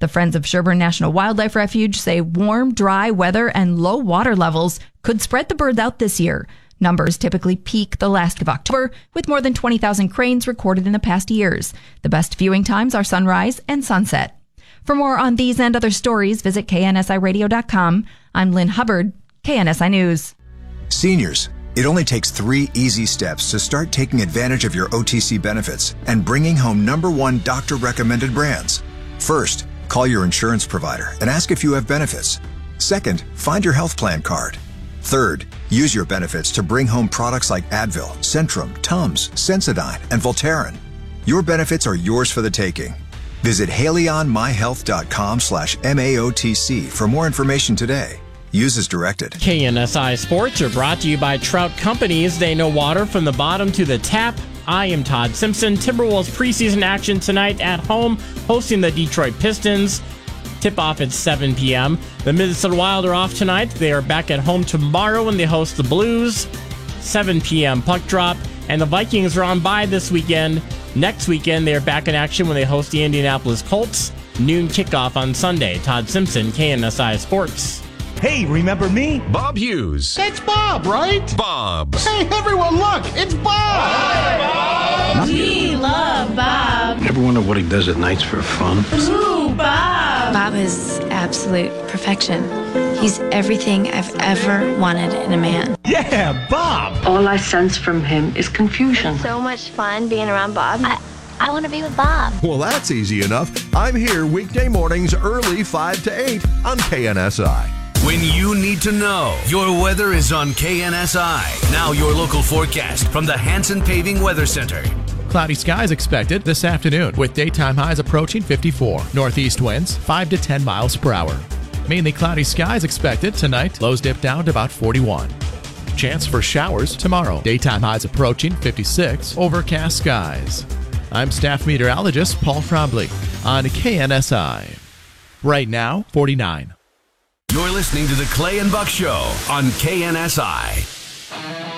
The Friends of Sherburne National Wildlife Refuge say warm, dry weather and low water levels could spread the birds out this year. Numbers typically peak the last of October, with more than 20,000 cranes recorded in the past years. The best viewing times are sunrise and sunset. For more on these and other stories, visit KNSIRadio.com. I'm Lynn Hubbard, KNSI News. Seniors, it only takes 3 easy steps to start taking advantage of your OTC benefits and bringing home #1 doctor-recommended brands. First, call your insurance provider and ask if you have benefits. Second, find your health plan card. Third, use your benefits to bring home products like Advil, Centrum, Tums, Sensodyne, and Voltaren. Your benefits are yours for the taking. Visit HaleyOnMyHealth.com/MAOTC for more information today. Use as directed. KNSI Sports are brought to you by Trout Companies. They know water from the bottom to the tap. I am Todd Simpson. Timberwolves preseason action tonight at home, hosting the Detroit Pistons. Tip-off at 7 p.m. The Minnesota Wild are off tonight. They are back at home tomorrow when they host the Blues. 7 p.m. puck drop. And the Vikings are on bye this weekend. Next weekend, they are back in action when they host the Indianapolis Colts. Noon kickoff on Sunday. Todd Simpson, KNSI Sports. Hey, remember me? Bob Hughes. It's Bob, right? Bob. Hey, everyone, look, it's Bob! Hi, Bob! We love Bob. Ever wonder what he does at nights for fun? Ooh, Bob! Bob is absolute perfection. He's everything I've ever wanted in a man. Yeah, Bob! All I sense from him is confusion. So much fun being around Bob. I want to be with Bob. Well, that's easy enough. I'm here weekday mornings early 5 to 8 on KNSI. When you need to know, your weather is on KNSI. Now your local forecast from the Hanson Paving Weather Center. Cloudy skies expected this afternoon with daytime highs approaching 54. Northeast winds 5 to 10 miles per hour. Mainly cloudy skies expected tonight. Lows dip down to about 41. Chance for showers tomorrow. Daytime highs approaching 56. Overcast skies. I'm staff meteorologist Paul Frombly on KNSI. Right now, 49. You're listening to the Clay and Buck Show on KNSI.